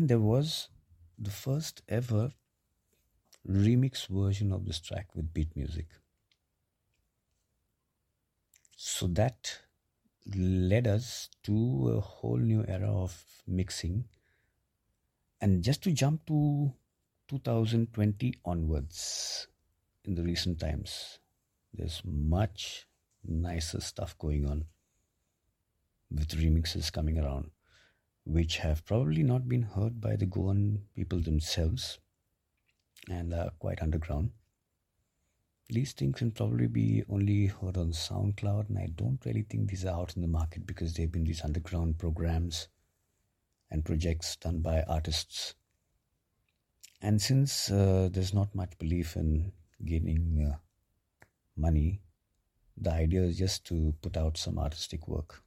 then there was the first ever remix version of this track with beat music. So that led us to a whole new era of mixing. And just to jump to 2020 onwards, in the recent times, there's much nicer stuff going on with remixes coming around, which have probably not been heard by the Goan people themselves and are quite underground. These things can probably be only heard on SoundCloud, and I don't really think these are out in the market because they've been these underground programs and projects done by artists. And since there's not much belief in gaining money, the idea is just to put out some artistic work.